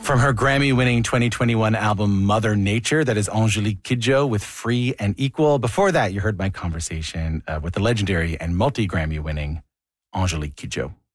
From her Grammy-winning 2021 album Mother Nature, that is Angélique Kidjo with Free and Equal. Before that, you heard my conversation with the legendary and multi-Grammy-winning Angélique Kidjo.